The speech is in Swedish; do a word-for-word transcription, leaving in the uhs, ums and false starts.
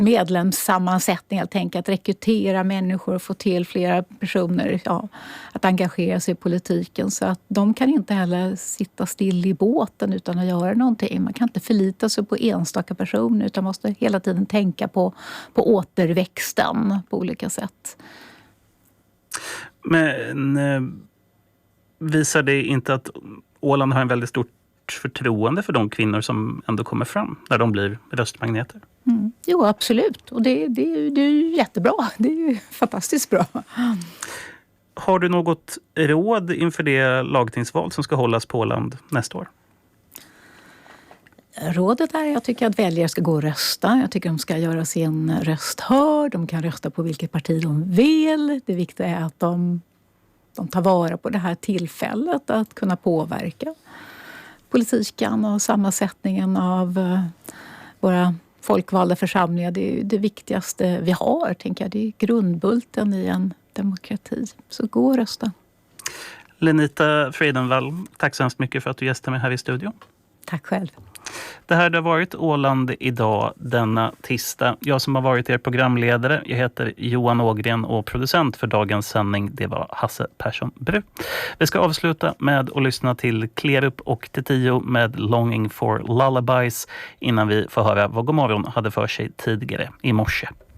medlemssammansättning, helt enkelt, att rekrytera människor och få till flera personer ja, att engagera sig i politiken. Så att de kan inte heller sitta still i båten utan att göra någonting. Man kan inte förlita sig på enstaka personer utan måste hela tiden tänka på, på återväxten på olika sätt. Men eh, visar det inte att Åland har en väldigt stort förtroende för de kvinnor som ändå kommer fram när de blir röstmagneter? Mm. Jo, absolut. Och det, det, det är ju jättebra. Det är ju fantastiskt bra. Har du något råd inför det lagtingsval som ska hållas på Åland nästa år? Rådet är, jag tycker att väljare ska gå och rösta. Jag tycker att de ska göra sin röst hörd. De kan rösta på vilket parti de vill. Det viktiga är att de, de tar vara på det här tillfället att kunna påverka politiken och sammansättningen av våra folkvalda församlingar. Det är det viktigaste vi har, tänker jag. Det är grundbulten i en demokrati. Så gå och rösta. Lenita Freidenvall, tack så hemskt mycket för att du gästade mig här i studion. Tack själv. Det här har varit Åland idag denna tisdag. Jag som har varit er programledare, jag heter Johan Ågren och producent för dagens sändning, det var Hasse Persson Bru. Vi ska avsluta med att lyssna till Klerup och Titio med Longing for Lullabies innan vi får höra vad Godmorgon hade för sig tidigare i morse.